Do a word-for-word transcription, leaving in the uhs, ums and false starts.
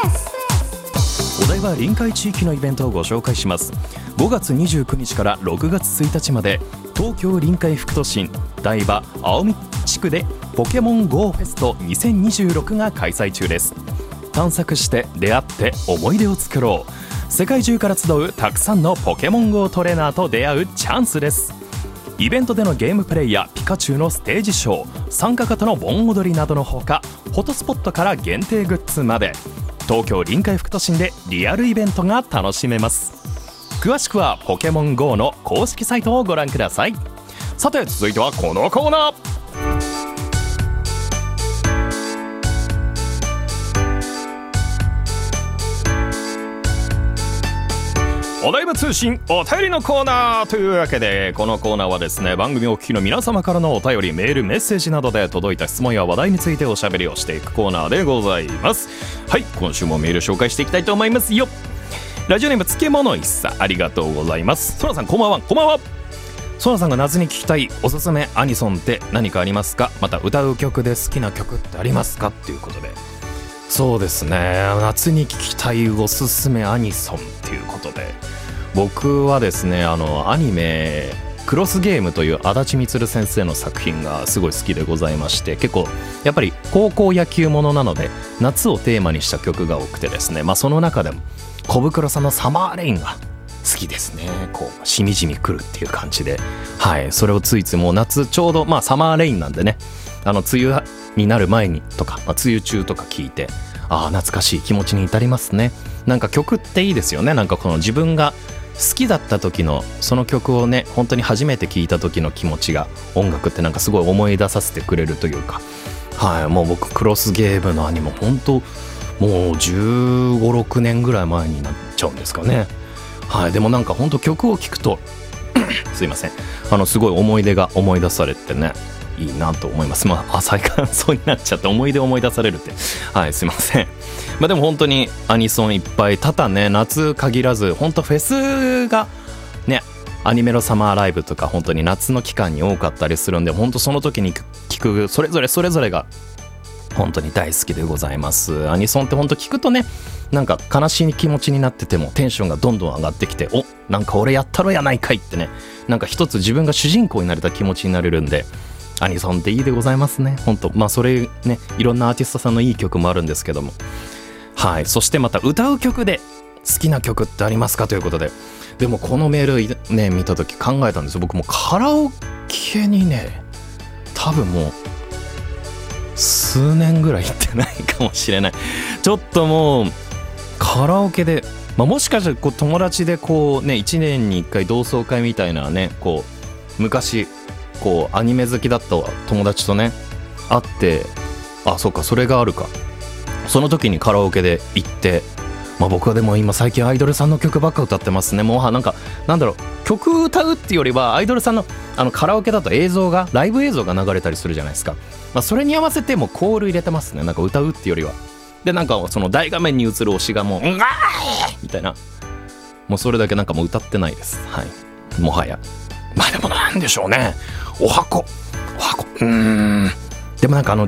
お台場臨海地域のイベントをご紹介します。ごがつにじゅうくにちからろくがつついたちまで、東京臨海副都心台場青海地区でポケモン ゴー フェストにせんにじゅうろくが開催中です。探索して出会って思い出を作ろう。世界中から集うたくさんのポケモン ゴー トレーナーと出会うチャンスです。イベントでのゲームプレイやピカチュウのステージショー、参加型の盆踊りなどのほか、フォトスポットから限定グッズまで、東京臨海副都心でリアルイベントが楽しめます。詳しくはポケモン ゴー の公式サイトをご覧ください。さて続いてはこのコーナー、お台場通信お便りのコーナーというわけで、このコーナーはですね、番組お聞きの皆様からのお便り、メール、メッセージなどで届いた質問や話題についておしゃべりをしていくコーナーでございます。はい、今週もメール紹介していきたいと思いますよ。ラジオネーム漬物一茶、ありがとうございます。ソラさんこんばんは。こんばんは。ソラさんが夏に聴きたいおすすめアニソンって何かありますか？また歌う曲で好きな曲ってありますか？っていうことで、そうですね、夏に聴きたいおすすめアニソンっていうことで、僕はですね、あのアニメクロスゲームという足立みつる先生の作品がすごい好きでございまして、結構やっぱり高校野球ものなので夏をテーマにした曲が多くてですね、まあその中でも小袋さんのサマーレインが好きですね。こうしみじみくるっていう感じで、はい、それをついついもう夏ちょうど、まあサマーレインなんでね、あの梅雨になる前にとか、まあ、梅雨中とか聞いて、ああ懐かしい気持ちに至りますね。なんか曲っていいですよね。なんかこの自分が好きだった時のその曲をね、本当に初めて聴いた時の気持ちが、音楽ってなんかすごい思い出させてくれるというか、はい、もう僕クロスゲームのアニメ本当もうじゅうご、ろくねんぐらい前になっちゃうんですかね。はい、でもなんか本当曲を聴くとすいません、あのすごい思い出が思い出されてね、いいなと思います。まあ浅い感想になっちゃって思い出を思い出されるって、はい、すいません。まあでも本当にアニソンいっぱい、ただね、夏限らず本当フェスがね、アニメのサマーライブとか本当に夏の期間に多かったりするんで、本当その時に聴くそれぞれそれぞれが本当に大好きでございます。アニソンって本当聞くとね、なんか悲しい気持ちになっててもテンションがどんどん上がってきて、お、なんか俺やったろやないかいってね、なんか一つ自分が主人公になれた気持ちになれるんで、アニソンっていいでございますね。本当、まあそれね、いろんなアーティストさんのいい曲もあるんですけども、はい、そしてまた歌う曲で好きな曲ってありますかということで、でもこのメールね見た時考えたんですよ。僕もカラオケにね、多分もう数年ぐらい行ってないかもしれない。ちょっともうカラオケで、まあ、もしかしたらこう友達でこうね、いちねんにいっかい同窓会みたいなね、こう昔こうアニメ好きだった友達とね会って、あ、そうか、それがあるか、その時にカラオケで行って、まあ、僕はでも今最近アイドルさんの曲ばっか歌ってますね。もうなんかなんだろう、曲歌うっていうよりはアイドルさんのあのカラオケだと映像がライブ映像が流れたりするじゃないですか。まあ、それに合わせてもうコール入れてますね。なんか歌うっていうよりは、でなんかその大画面に映る推しがもううんあーみたいな、もうそれだけなんかもう歌ってないです。はい、もはや。まあでもなんでしょうね、お箱お箱うーんでもなんかあの